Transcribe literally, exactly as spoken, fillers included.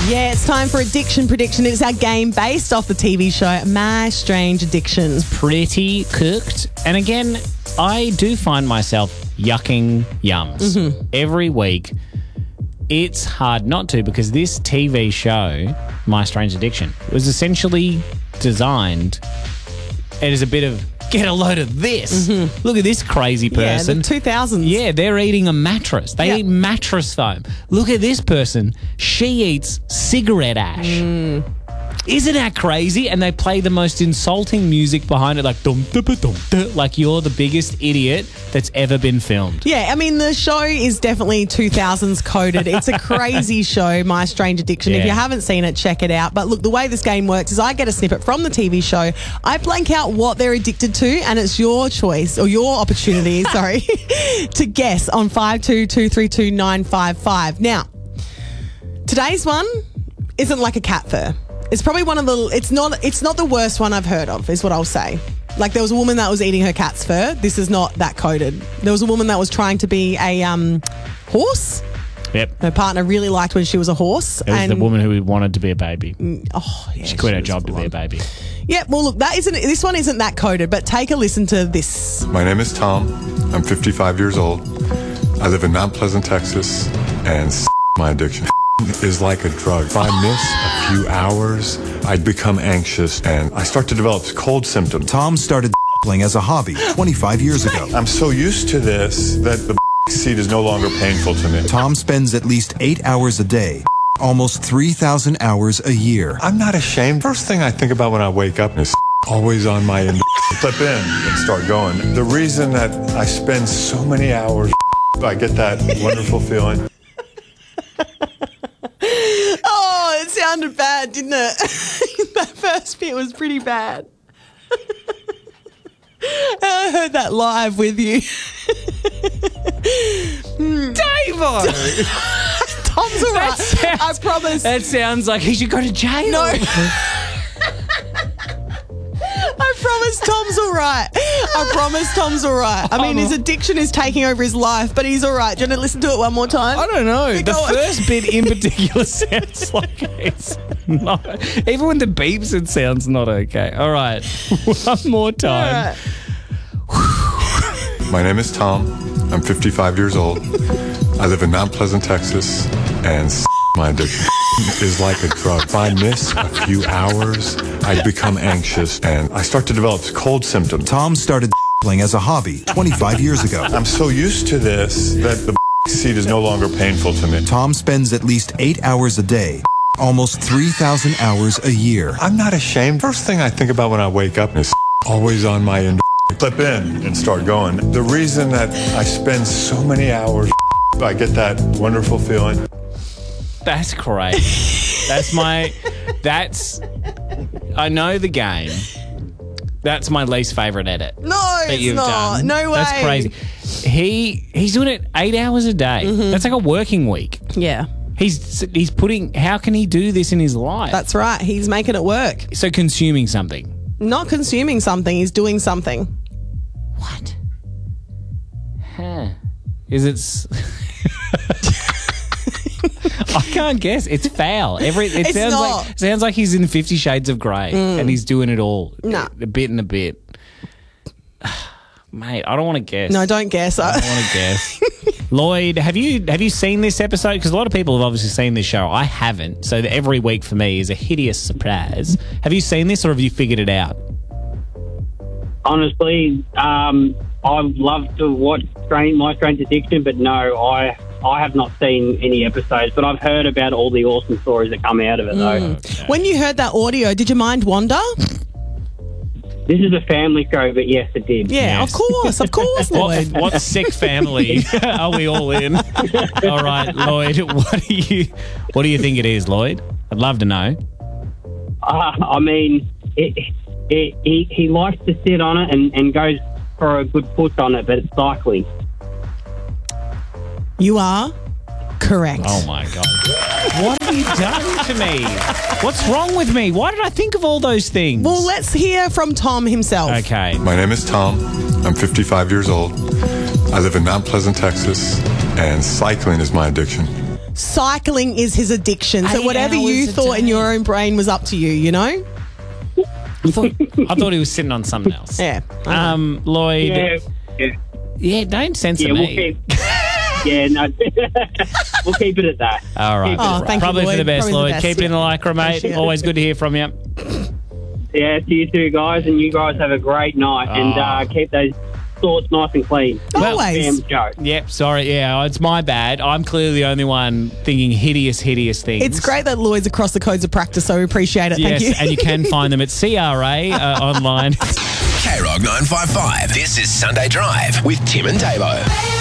Yeah, it's time for Addiction Prediction. It's our game based off the T V show My Strange Addiction. Pretty cooked. And again, I do find myself yucking yums Mm-hmm. every week. It's hard not to, because this T V show, My Strange Addiction, was essentially designed as a bit of get a load of this. Mm-hmm. Look at this crazy Yeah, person. the two thousands. Yeah, they're eating a mattress. They Yeah. eat mattress foam. Look at this person. She eats cigarette ash. Mm. Isn't that crazy? And they play the most insulting music behind it, like dum dum dum dum, like you're the biggest idiot that's ever been filmed. Yeah, I mean, the show is definitely two thousands coded. It's a crazy show, My Strange Addiction. If Yeah. you haven't seen it, check it out. But look, the way this game works is I get a snippet from the T V show. I blank out what they're addicted to, and it's your choice, or your opportunity, sorry, to guess on five two two three two nine five five. Now, today's one isn't like a cat fur. It's probably one of the, it's not, it's not the worst one I've heard of, is what I'll say. Like, there was a woman that was eating her cat's fur. This is not that coded. There was a woman that was trying to be a um, horse. Yep. Her partner really liked when she was a horse. It was and the woman who wanted to be a baby. Oh, yeah, She quit her was job to full be a on. baby. Yeah, well, look, that isn't, this one isn't that coded, but take a listen to this. My name is Tom. I'm fifty-five years old. I live in Mount Pleasant, Texas, and my addiction is like a drug. If I miss a few hours, I'd become anxious, and I start to develop cold symptoms. Tom started as a hobby twenty-five years ago. I'm so used to this that the seat is no longer painful to me. Tom spends at least eight hours a day, almost three thousand hours a year. I'm not ashamed. First thing I think about when I wake up is always on my end. Flip in and start going. The reason that I spend so many hours, I get that wonderful feeling. Oh, it sounded bad, didn't it? That first bit was pretty bad. I heard that live with you. Davo! Tom's all right. sounds- I promise. That sounds like he should go to jail. No. I promise Tom's all right. I promise Tom's all right. I mean, his addiction is taking over his life, but he's all right. Do you want to listen to it one more time? I don't know. The Go on. first bit in particular sounds like it's not. Even when the beeps, it sounds not okay. All right. One more All time. right. My name is Tom. I'm fifty-five years old. I live in Mount Pleasant, Texas, and my addiction is like a drug. If I miss a few hours, I become anxious, and I start to develop cold symptoms. Tom started as a hobby twenty-five years ago. I'm so used to this that the seat is no longer painful to me. Tom spends at least eight hours a day, almost three thousand hours a year. I'm not ashamed. First thing I think about when I wake up is always on my end. Flip in and start going. The reason that I spend so many hours, I get that wonderful feeling. That's great. That's my. That's. I know the game. That's my least favorite edit. No, that it's you've not. done. No way. That's crazy. He he's doing it eight hours a day. Mm-hmm. That's like a working week. Yeah, He's he's putting. How can he do this in his life? that's right. He's making it work. so consuming something. Not consuming something, he's doing something. What? Huh? Is it? S- I can't guess. It's foul. Every it It's sounds not. like sounds like he's in Fifty Shades of Grey and he's doing it all. Nah. a bit and a bit. Mate, I don't want to guess. No, don't guess. I don't want to guess. Lloyd, have you have you seen this episode? Because a lot of people have obviously seen this show. I haven't. So that every week for me is a hideous surprise. Have you seen this or have you figured it out? Honestly, um, I'd love to watch Strange, My Strange Addiction, but no, I I have not seen any episodes, but I've heard about all the awesome stories that come out of it, though. When you heard that audio, did your mind wander? This is a family show, but yes, it did. Yeah, Yes. of course, of course, What, Lloyd. what sick family are we all in? All right, Lloyd, what do you what do you think it is, Lloyd? I'd love to know. Uh, I mean, it, it, he, he likes to sit on it and, and goes for a good push on it, but it's cycling. You are correct. Oh my God. What have you done to me? What's wrong with me? Why did I think of all those things? Well, let's hear from Tom himself. Okay. My name is Tom. I'm fifty-five years old. I live in Mount Pleasant, Texas, and cycling is my addiction. cycling is his addiction. So Eight whatever you hours a thought in day. your own brain was up to you, you know? I thought, I thought he was sitting on something else. Yeah. Um, Lloyd. Yeah, yeah, Yeah, don't censor yeah. We'll me. keep. Yeah, no, we'll keep it at that. All right. Keep it Oh, at thank you, Probably for Lloyd. the best, Probably the Lloyd. best, Keep it in the yeah. lycra, mate. Appreciate it. Always good to hear from you. Yeah, to you two guys, and you guys have a great night, and Oh. uh, keep those thoughts nice and clean. Always. Bam, Joe. Yep, sorry. Yeah, it's my bad. I'm clearly the only one thinking hideous, hideous things. It's great that Lloyd's across the codes of practice, so we appreciate it. Yes, Thank you. and you can find them at C R A uh, online. K Rock nine five five. This is Sunday Drive with Tim and Davo.